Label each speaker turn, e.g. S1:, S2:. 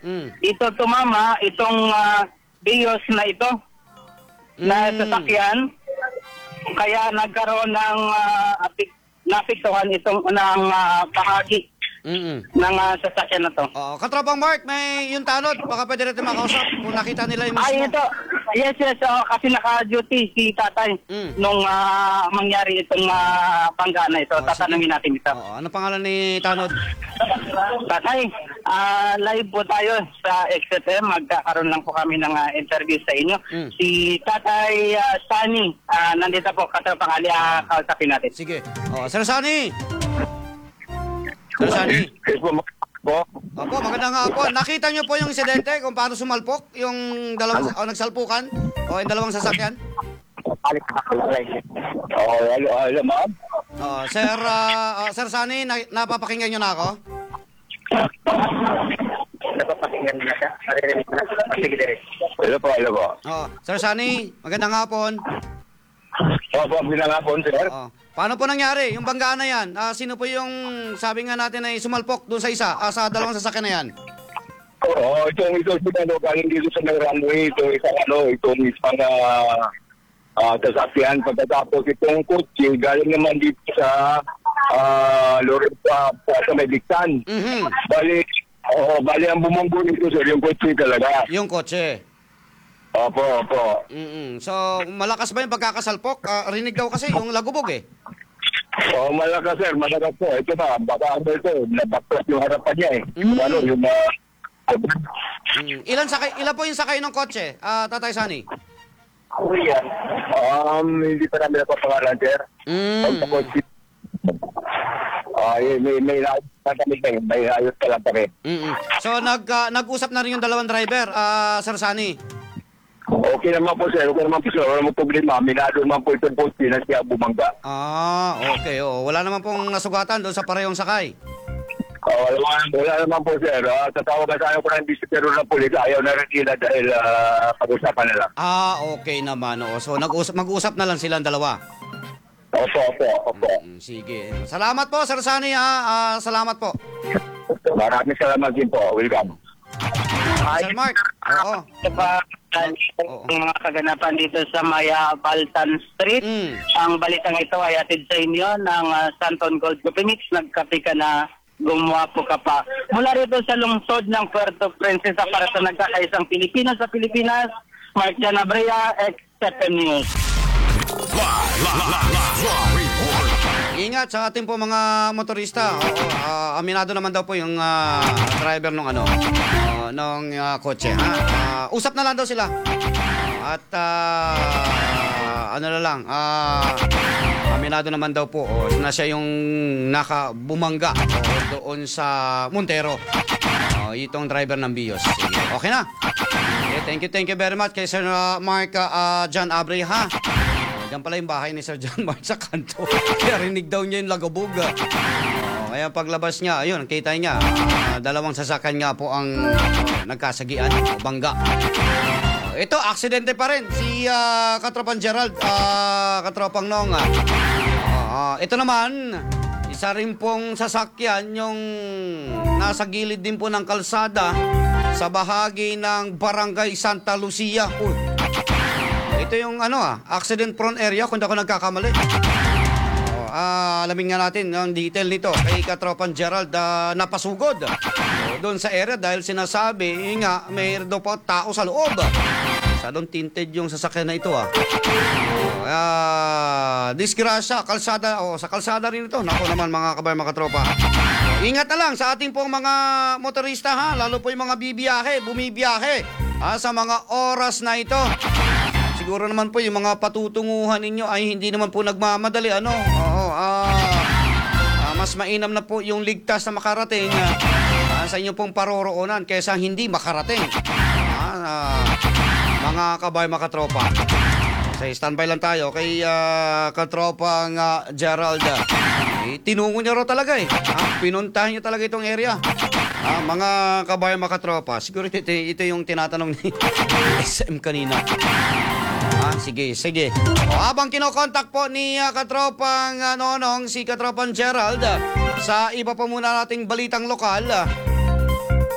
S1: ito tumama, itong Vios na ito, na sasakyan. Kaya nagkaroon ng napiktuhan itong unang bahagi ng sasakyan na to.
S2: Katropang Mark, may yung tanod. Baka pwede natin makausap kung nakita nila yung mismo.
S1: Ay, ito. Yes. Kasi naka-duty si tatay nung mangyari itong bangga na ito. Tatanungin natin ito.
S2: Ano pangalan ni tanod?
S1: Tatay, live po tayo sa XFM. Magkakaroon lang po kami ng interview sa inyo. Si Tatay Sunny, nandito po. Katropang Ali, kausapin natin.
S2: Sige. Sir Sunny. Sir Sunny. Opo, magandang hapon. Nakita niyo po yung insidente kung paano sumalpok yung dalawang nagsalpukan o yung dalawang sasakyan?
S3: Hello, ma'am.
S2: Sir Sunny, napapakinggan niyo na ako?
S3: Napapakinggan na siya. Hello po.
S2: Sir Sunny, magandang hapon.
S3: Opo, magandang hapon, sir.
S2: Paano po nangyari yung banggaan na yan? Sino po yung sabi nga natin ay sumalpok doon sa isa, sa dalawang sasakyan na yan?
S3: Ito galing dito sa runway, itong isang sasakyan. Pagkatapos itong kutsi, galing naman dito sa Loreto sa Medictan. Bali ang bumunggo nito, sir, yung kutsi talaga.
S2: Yung kotse?
S3: Opo.
S2: So, malakas ba yung pagkakasalpok? Rinig daw kasi yung lagubog eh.
S3: Malakas, sir. Malakas po. Ito na, baka nabaklas yung harapan niya eh.
S2: Ilan po yung sakay ng kotse, Tatay Sunny?
S3: Hindi pa namin napapangalan, sir. May ayos ka lang kami.
S2: So, nag-usap na rin yung dalawang driver, Sir Sunny?
S3: Okay naman po, sir. Wala namang problema. Minado naman po itong posti na siya bumangga.
S2: Okay. Wala naman pong nasugatan doon sa parehong sakay?
S3: Wala naman po, sir. Tatawagan tayo ko ng bisitero ng pulis. Ayaw na rin nila dahil pag-usapan na lang.
S2: Okay naman. So, mag-usap na lang silang dalawa?
S3: Opo.
S2: Sige. Salamat po, Sir Sunny, ha? Salamat po.
S3: Maraming salamat din po. Welcome.
S2: Sir Mark.
S1: Yung mga kaganapan dito sa Maya Baltan Street. Ang balitang ito ay atid sa inyo ng Santon Gold Coffee Mix. Nagkape ka na, gumwapo ka pa. Mula rito sa lungsod ng Puerto Princesa para sa nagkakaisang Pilipinas sa Pilipinas, Mark Janabrea, XFM News.
S2: Ingat sa ating po mga motorista. Aminado naman daw po yung driver nung kotse. Usap na lang daw sila. At aminado naman daw po na siya yung nakabumangga doon sa Montero. Itong driver ng Vios. Okay na. Okay, thank you very much kay Sir Mark John Abreha. Diyan pala yung bahay ni Sir John Mark sa kanto. Kaya rinig daw niya yung lagabog. Kaya paglabas niya, ayun, kita niya, dalawang sasakyan nga po ang nagkasagian, bangga. Ito, aksidente pa rin. Si Katropang Gerald, Katropang Nong. Ito naman, isa rin pong sasakyan yung nasa gilid din po ng kalsada sa bahagi ng Barangay Santa Lucia. Ito yung accident prone area kung ako nagkakamali. Alamin nga natin ang detail nito kay Katropang Gerald napasugod doon sa area dahil sinasabi nga may daw po tao sa loob. Masyadong tinted yung sasakyan na ito disgrasya, kalsada sa kalsada rin ito. Nako naman mga kabayan, mga katropa. Ingat na lang sa ating pong mga motorista lalo po yung mga bumibiyahe sa mga oras na ito. Siguro naman po yung mga patutunguhan ninyo ay hindi naman po nagmamadali. Mas mainam na po yung ligtas na makarating sa inyo pong paroroonan kaysa hindi makarating. Mga kabay, mga katropa. Standby lang tayo kay Katropang Gerald. Tinungo niya raw talaga pinuntahan niya talaga itong area. Mga kabay, mga katropa. Siguro ito yung tinatanong ni SM kanina. Sige. Habang kinokontak po ni Katropang Nonong, si Katropang Gerald, sa iba pa muna nating balitang lokal,